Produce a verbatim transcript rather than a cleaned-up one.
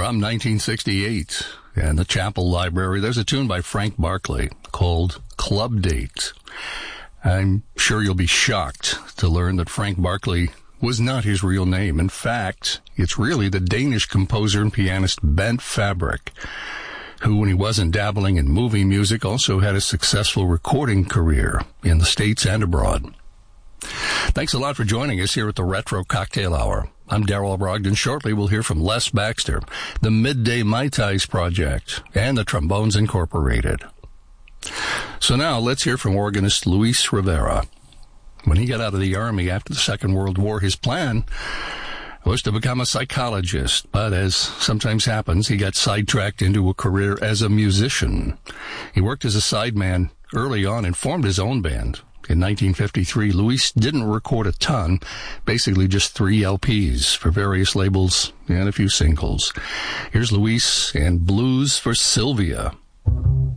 From nineteen sixty-eight, in the Chapel Library, there's a tune by Frank Barkley called Club Date. I'm sure you'll be shocked to learn that Frank Barkley was not his real name. In fact, it's really the Danish composer and pianist Bent Fabric, who, when he wasn't dabbling in movie music, also had a successful recording career in the States and abroad. Thanks a lot for joining us here at the Retro Cocktail Hour. I'm Darrell Brogdon. Shortly, we'll hear from Les Baxter, the Midday Mai Tais Project, and the Trombones Incorporated. So now, let's hear from organist Luis Rivera. When he got out of the Army after the Second World War, his plan was to become a psychologist, but as sometimes happens, he got sidetracked into a career as a musician. He worked as a sideman early on and formed his own band. In nineteen fifty-three, Luis didn't record a ton, basically just three L Ps for various labels and a few singles. Here's Luis and Blues for Sylvia.